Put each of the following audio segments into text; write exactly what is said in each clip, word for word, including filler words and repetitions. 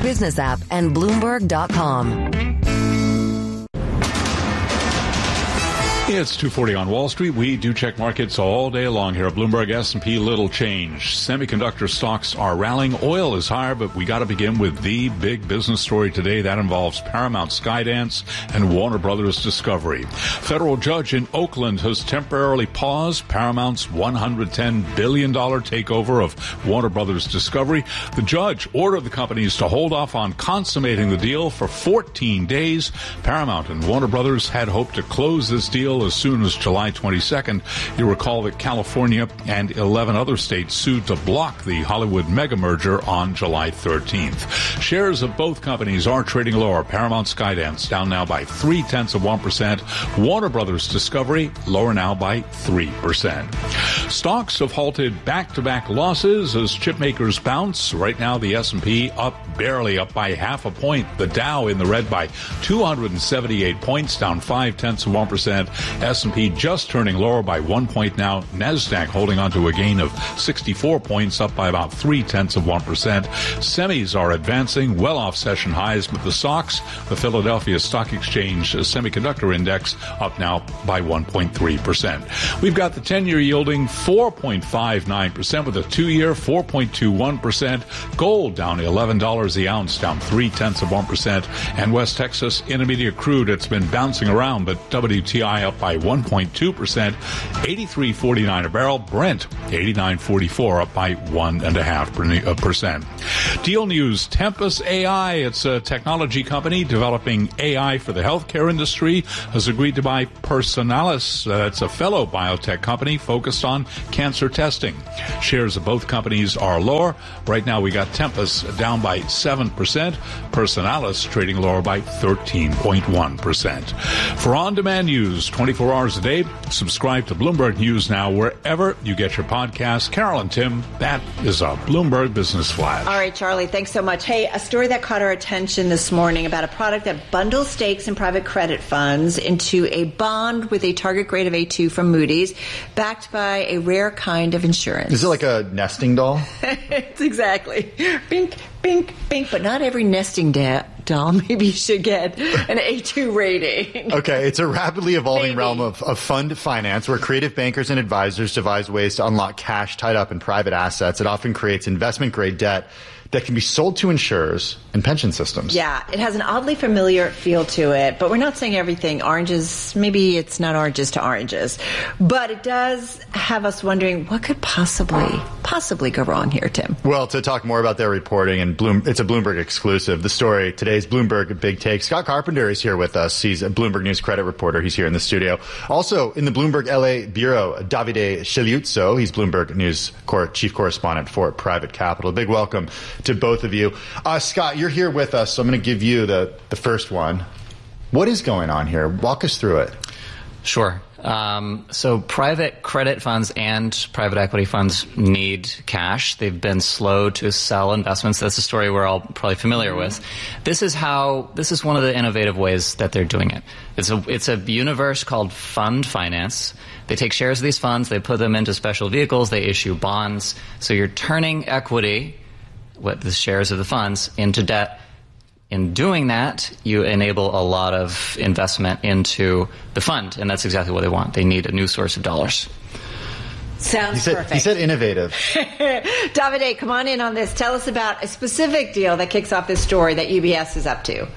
Business app, and Bloomberg dot com. It's two forty on Wall Street. We do check markets all day long here at Bloomberg. S and P, little change. Semiconductor stocks are rallying. Oil is higher, but we got to begin with the big business story today. That involves Paramount Skydance and Warner Brothers Discovery. Federal judge in Oakland has temporarily paused Paramount's one hundred ten billion dollars takeover of Warner Brothers Discovery. The judge ordered the companies to hold off on consummating the deal for fourteen days. Paramount and Warner Brothers had hoped to close this deal as soon as July twenty-second. You'll recall that California and eleven other states sued to block the Hollywood mega merger on July thirteenth. Shares of both companies are trading lower. Paramount Skydance down now by three tenths of one percent. Warner Brothers Discovery lower now by three percent. Stocks have halted back-to-back losses as chip makers bounce. Right now, the S and P up barely, up by half a point. The Dow in the red by two hundred seventy-eight points, down five tenths of one percent. S and P just turning lower by one point now. NASDAQ holding on to a gain of sixty-four points, up by about three tenths of one percent. Semis are advancing, well off session highs, but the S O X, the Philadelphia Stock Exchange Semiconductor Index, up now by one point three percent. We've got the ten-year yielding four point five nine percent with a two-year four point two one percent. Gold down eleven dollars the ounce, down three tenths of one percent. And West Texas Intermediate Crude, it's been bouncing around, but W T I up by one point two percent, eighty-three forty-nine a barrel. Brent eighty-nine forty-four, up by one and a half percent. Deal news: Tempus A I, it's a technology company developing A I for the healthcare industry, has agreed to buy Personalis. Uh, it's a fellow biotech company focused on cancer testing. Shares of both companies are lower. Right now, we got Tempus down by seven percent. Personalis trading lower by thirteen point one percent. For on-demand news, twenty-four hours a day, subscribe to Bloomberg News Now wherever you get your podcasts. Carol and Tim, that is a Bloomberg Business Flash. All right, Charlie, thanks so much. Hey, a story that caught our attention this morning about a product that bundles stakes in private credit funds into a bond with a target grade of A two from Moody's, backed by a rare kind of insurance. Is it like a nesting doll? It's exactly. Bink, bink, bink. But not every nesting da- doll maybe should get an A two rating. Okay, it's a rapidly evolving Maybe. realm of, of fund finance where creative bankers and advisors devise ways to unlock cash tied up in private assets. It often creates investment-grade debt that can be sold to insurers and pension systems. Yeah, it has an oddly familiar feel to it, but we're not saying everything oranges. Maybe it's not oranges to oranges, but it does have us wondering what could possibly, possibly go wrong here, Tim. Well, to talk more about their reporting, and Bloom, it's a Bloomberg exclusive. The story, today's Bloomberg Big Take. Scott Carpenter is here with us. He's a Bloomberg News credit reporter. He's here in the studio. Also, in the Bloomberg L A bureau, Davide Sceluzzo. He's Bloomberg News chief correspondent for Private Capital. Big welcome to both of you. Uh, Scott, you're here with us, so I'm going to give you the, the first one. What is going on here? Walk us through it. Sure. Um, so private credit funds and private equity funds need cash. They've been slow to sell investments. That's a story we're all probably familiar mm-hmm. with. This is how, this is one of the innovative ways that they're doing it. It's a, it's a universe called fund finance. They take shares of these funds, they put them into special vehicles, they issue bonds. So you're turning equity, what the shares of the funds, into debt. In doing that, you enable a lot of investment into the fund, and that's exactly what they want. They need a new source of dollars. Sounds he said, perfect. He said innovative. Davide, come on in on this. Tell us about a specific deal that kicks off this story that U B S is up to.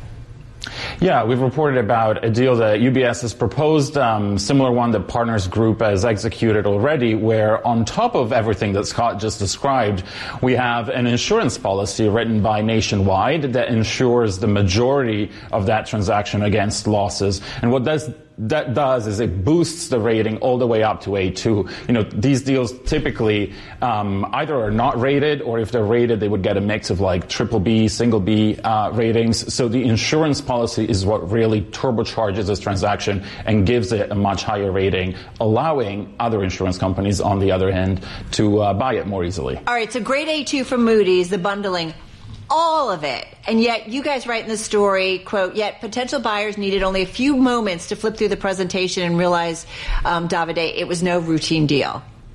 Yeah, we've reported about a deal that U B S has proposed, um, similar one that Partners Group has executed already, where on top of everything that Scott just described, we have an insurance policy written by Nationwide that insures the majority of that transaction against losses. And what does that does is it boosts the rating all the way up to A two. You know, these deals typically um, either are not rated, or if they're rated, they would get a mix of like triple B, single B uh, ratings. So the insurance policy is what really turbocharges this transaction and gives it a much higher rating, allowing other insurance companies on the other hand to uh, buy it more easily. All right, so grade A two from Moody's, the bundling. All of it. And yet you guys write in the story, quote, yet potential buyers needed only a few moments to flip through the presentation and realize, um, Davide, it was no routine deal.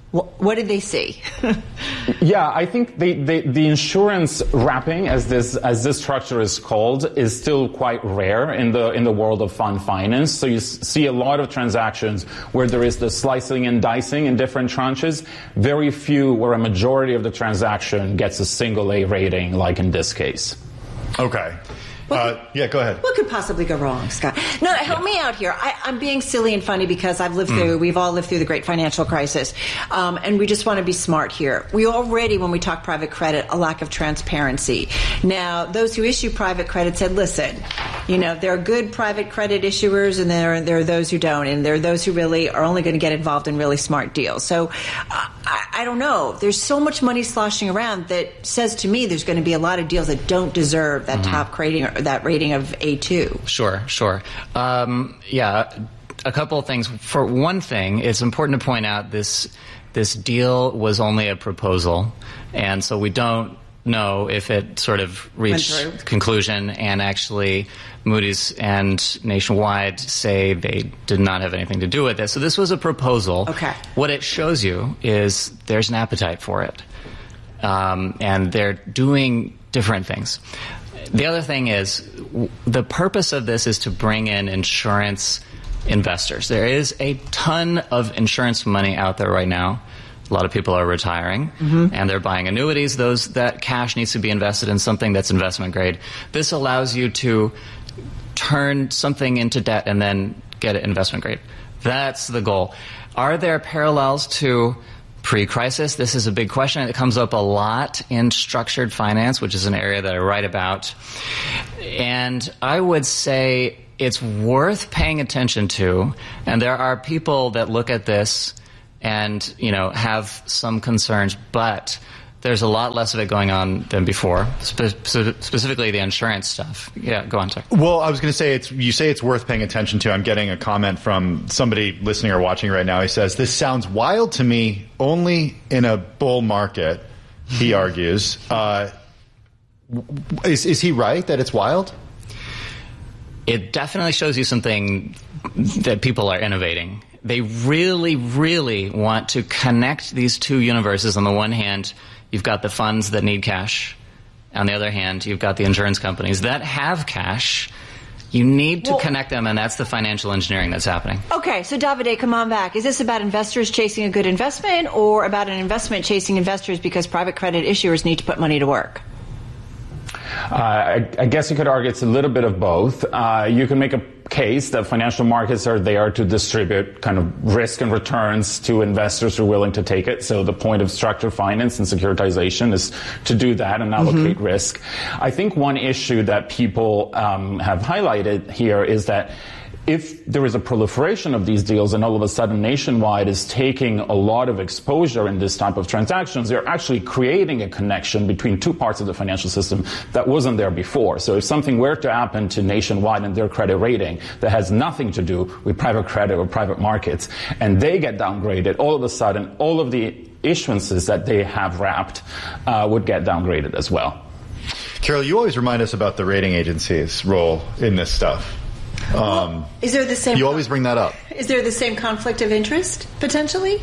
What did they see? Yeah, I think they, they, the insurance wrapping, as this as this structure is called, is still quite rare in the in the world of fund finance. So you s- see a lot of transactions where there is the slicing and dicing in different tranches. Very few where a majority of the transaction gets a single A rating, like in this case. Okay. Uh, yeah, go ahead. What could possibly go wrong, Scott? No, help yeah. me out here. I, I'm being silly and funny because I've lived through, mm. we've all lived through the great financial crisis. Um, and we just want to be smart here. We already, when we talk private credit, a lack of transparency. Now, those who issue private credit said, listen, you know, there are good private credit issuers and there are, there are those who don't. And there are those who really are only going to get involved in really smart deals. So uh, I, I don't know. There's so much money sloshing around that says to me there's going to be a lot of deals that don't deserve that mm-hmm. top rating or that rating of A two. Sure, sure. Um, yeah, a couple of things. For one thing, it's important to point out this this deal was only a proposal, and so we don't know if it sort of reached conclusion, and actually Moody's and Nationwide say they did not have anything to do with it. So this was a proposal. Okay. What it shows you is there's an appetite for it, um, and they're doing different things. The other thing is, w- the purpose of this is to bring in insurance investors. There is a ton of insurance money out there right now. A lot of people are retiring, mm-hmm. and they're buying annuities. Those that cash needs to be invested in something that's investment grade. This allows you to turn something into debt and then get it investment grade. That's the goal. Are there parallels to pre-crisis? This is a big question. It comes up a lot in structured finance, which is an area that I write about. And I would say it's worth paying attention to. And there are people that look at this and, you know, have some concerns, but there's a lot less of it going on than before, spe- specifically the insurance stuff. Yeah, go on, sir. Well, I was going to say, it's you say it's worth paying attention to. I'm getting a comment from somebody listening or watching right now. He says, this sounds wild to me only in a bull market, he argues. Uh, is, is he right that it's wild? It definitely shows you something that people are innovating. They really, really want to connect these two universes. On the one hand, you've got the funds that need cash. On the other hand, you've got the insurance companies that have cash. You need to well, connect them, and that's the financial engineering that's happening. Okay, so Davide, come on back. Is this about investors chasing a good investment or about an investment chasing investors because private credit issuers need to put money to work? Uh, I, I guess you could argue it's a little bit of both. Uh, you can make a case that financial markets are there to distribute kind of risk and returns to investors who are willing to take it. So the point of structured finance and securitization is to do that and allocate mm-hmm. risk. I think one issue that people um, have highlighted here is that if there is a proliferation of these deals and all of a sudden Nationwide is taking a lot of exposure in this type of transactions, they're actually creating a connection between two parts of the financial system that wasn't there before. So if something were to happen to Nationwide and their credit rating that has nothing to do with private credit or private markets, and they get downgraded, all of a sudden all of the issuances that they have wrapped uh, would get downgraded as well. Carol, you always remind us about the rating agency's role in this stuff. Um, well, is there the same? You always bring that up. Is there the same conflict of interest potentially?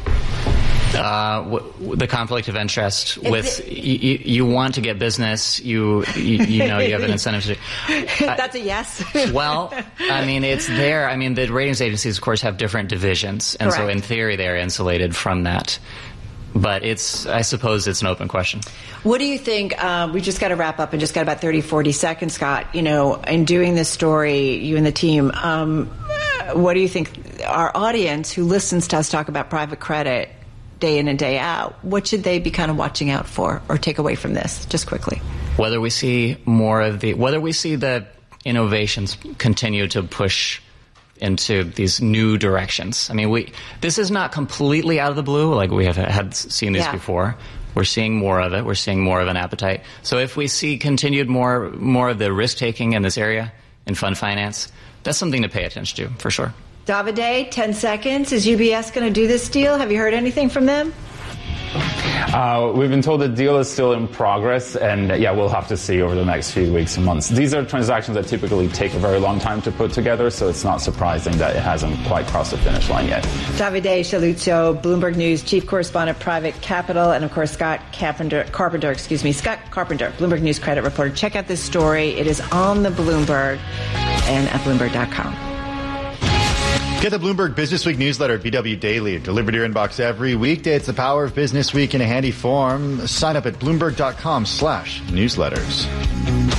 Uh, w- the conflict of interest if with the, you, you want to get business, you you, you know you have an incentive to. Uh, That's a yes. Well, I mean it's there. I mean the ratings agencies, of course, have different divisions, and Correct. So in theory they're insulated from that. But it's, I suppose it's an open question. What do you think, uh, we just got to wrap up and just got about thirty, forty seconds, Scott, you know, in doing this story, you and the team, um, what do you think our audience who listens to us talk about private credit day in and day out, what should they be kind of watching out for or take away from this, just quickly? Whether we see more of the, whether we see the innovations continue to push into these new directions. I mean, we this is not completely out of the blue. Like we have had seen this yeah. before. We're seeing more of it. We're seeing more of an appetite. So if we see continued more more of the risk taking in this area in fund finance, that's something to pay attention to for sure. Davide, ten seconds. Is U B S going to do this deal? Have you heard anything from them? Uh, we've been told the deal is still in progress, and uh, yeah, we'll have to see over the next few weeks and months. These are transactions that typically take a very long time to put together, so it's not surprising that it hasn't quite crossed the finish line yet. Davide Shaluzzo, Bloomberg News chief correspondent, Private Capital, and of course Scott Carpenter, Carpenter, excuse me, Scott Carpenter, Bloomberg News credit reporter. Check out this story. It is on the Bloomberg and at Bloomberg dot com. Get the Bloomberg Business Week newsletter at B W Daily, delivered to your inbox every weekday. It's the power of Business Week in a handy form. Sign up at Bloomberg dot com slash newsletters.